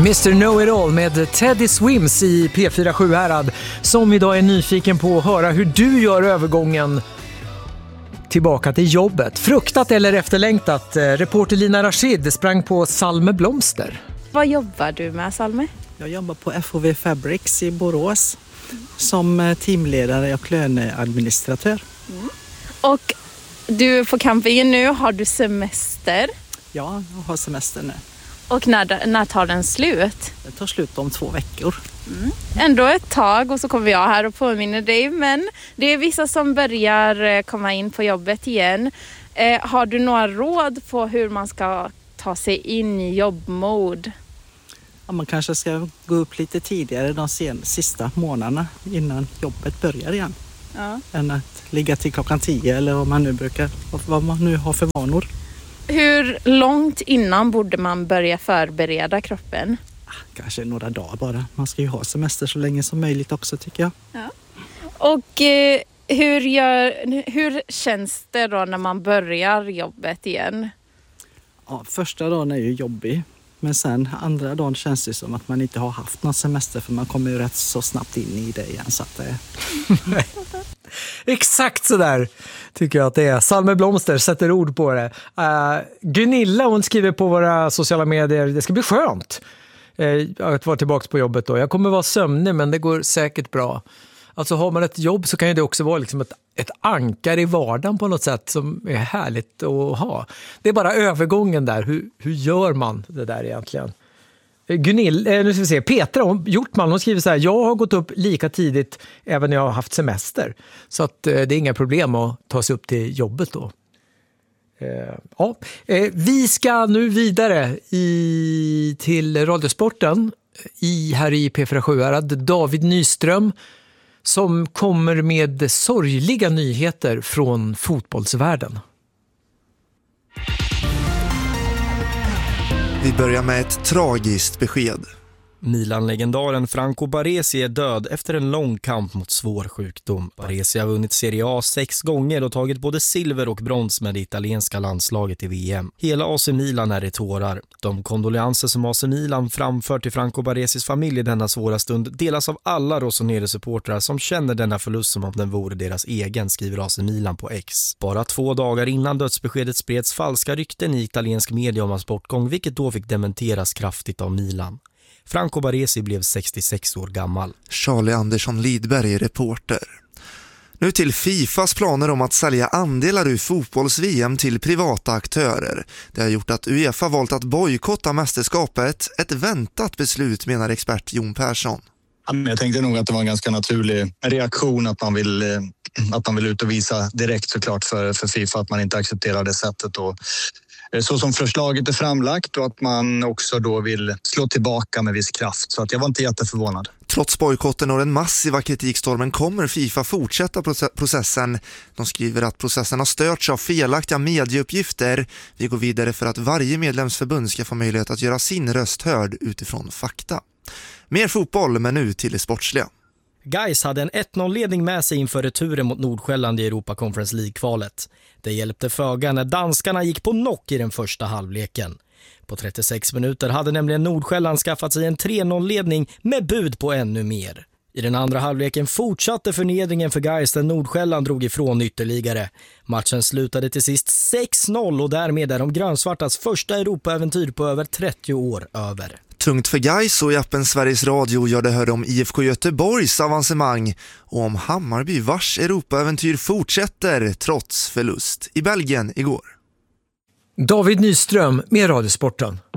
Mr. Know-It-All med Teddy Swims i P4 Sjuhärad som idag är nyfiken på att höra hur du gör övergången tillbaka till jobbet. Fruktat eller efterlängtat? Reporter Lina Rashid sprang på Salme Blomster. Vad jobbar du med, Salme? Jag jobbar på FOV Fabrics i Borås som teamledare och löneadministratör. Och du är på campingen nu. Har du semester? Ja, jag har semester nu. Och när tar den slut? Det tar slut om 2 veckor. Ändå ett tag och så kommer jag här och påminner dig. Men det är vissa som börjar komma in på jobbet igen. Har du några råd på hur man ska ta sig in i jobbmode? Ja, man kanske ska gå upp lite tidigare de sista månaderna innan jobbet börjar igen. Ja. Än att ligga till klockan 10 eller vad man nu har för vanor. Hur långt innan borde man börja förbereda kroppen? Kanske några dagar bara. Man ska ju ha semester så länge som möjligt också, tycker jag. Ja. Och hur känns det då när man börjar jobbet igen? Ja, första dagen är ju jobbig. Men sen andra dagen känns det som att man inte har haft någon semester, för man kommer ju rätt så snabbt in i det igen. Så att det... Exakt så där tycker jag att det är. Salme Blomster sätter ord på det. Gunilla, hon skriver på våra sociala medier: det ska bli skönt att vara tillbaka på jobbet då. Jag kommer vara sömnig, men det går säkert bra. Alltså har man ett jobb så kan ju det också vara liksom ett ankar i vardagen på något sätt som är härligt att ha. Det är bara övergången där. Hur gör man det där egentligen? Nu ska vi se. Petra Hjortman, hon skriver så här: jag har gått upp lika tidigt även när jag har haft semester. Så att det är inga problem att ta sig upp till jobbet då. Vi ska nu vidare till Radiosporten här i P4 Sjuhärad. David Nyström som kommer med sorgliga nyheter från fotbollsvärlden. Vi börjar med ett tragiskt besked. Milan-legendaren Franco Baresi är död efter en lång kamp mot svår sjukdom. Baresi har vunnit Serie A 6 gånger och tagit både silver och brons med det italienska landslaget i VM. Hela AC Milan är i tårar. De kondolenser som AC Milan framför till Franco Baresis familj i denna svåra stund delas av alla Rossoneri-supportrar som känner denna förlust som om den vore deras egen, skriver AC Milan på X. Bara 2 dagar innan dödsbeskedet spreds falska rykten i italiensk media om hans bortgång, vilket då fick dementeras kraftigt av Milan. Franco Baresi blev 66 år gammal. Charlie Andersson Lidberg är reporter. Nu till Fifas planer om att sälja andelar ur fotbolls-VM till privata aktörer. Det har gjort att UEFA valt att bojkotta mästerskapet. Ett väntat beslut, menar expert Jon Persson. Jag tänkte nog att det var en ganska naturlig reaktion att man vill ut och visa direkt såklart för Fifa att man inte accepterar det sättet och så som förslaget är framlagt, och att man också då vill slå tillbaka med viss kraft. Så att jag var inte jätteförvånad. Trots bojkotten och den massiva kritikstormen kommer FIFA fortsätta processen. De skriver att processen har störts av felaktiga medieuppgifter. Vi går vidare för att varje medlemsförbund ska få möjlighet att göra sin röst hörd utifrån fakta. Mer fotboll, men nu till det sportsliga. Gais hade en 1-0-ledning med sig inför returen mot Nordsjälland i Europa Conference League-kvalet. Det hjälpte föga när danskarna gick på knock i den första halvleken. På 36 minuter hade nämligen Nordsjälland skaffat sig en 3-0-ledning med bud på ännu mer. I den andra halvleken fortsatte förnedringen för Gais där Nordsjälland drog ifrån ytterligare. Matchen slutade till sist 6-0 och därmed är de grönsvartas första Europa-äventyr på över 30 år över. Tungt för Gais, och i appen Sveriges Radio gör det höra om IFK Göteborgs avancemang och om Hammarby vars Europa-äventyr fortsätter trots förlust i Belgien igår. David Nyström med Radiosporten.